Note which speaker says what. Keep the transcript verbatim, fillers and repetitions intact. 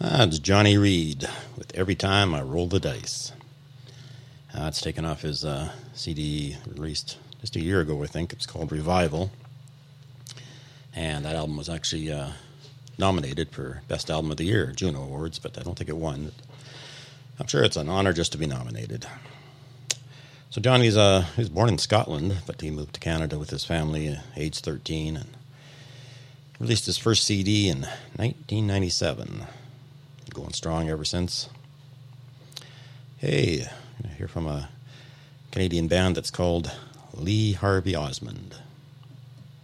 Speaker 1: Ah, it's Johnny Reed with Every Time I Roll the Dice. Uh, it's taken off his uh, C D released just a year ago, I think. It's called Revival. And that album was actually uh, nominated for Best Album of the Year, Juno Awards, but I don't think it won. I'm sure it's an honor just to be nominated. So Johnny's uh, he was born in Scotland, but he moved to Canada with his family at age thirteen and released his first C D in nineteen ninety-seven. Going strong ever since. Hey, I'm going to hear from a Canadian band that's called Lee Harvey Osmond.